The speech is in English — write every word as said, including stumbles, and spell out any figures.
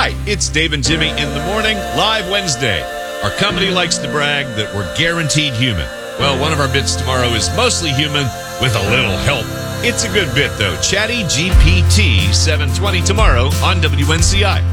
Hi, it's Dave and Jimmy in the morning, live Wednesday. Our company likes to brag that we're guaranteed human. Well, one of our bits tomorrow is mostly human with a little help. It's a good bit, though. Chatty G P T seven twenty tomorrow on W N C I.